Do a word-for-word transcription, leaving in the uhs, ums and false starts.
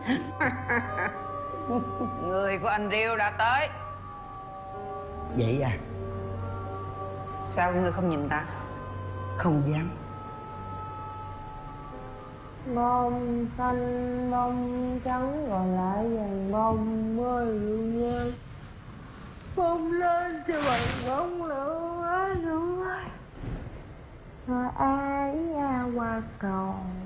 Người của anh Riêu đã tới. Vậy à? Sao ngươi không nhìn ta? Không dám. Bông xanh bông trắng còn lại vàng bông ơi ơi, bông lên cho bằng bông lửa nữa. Ai à qua cầu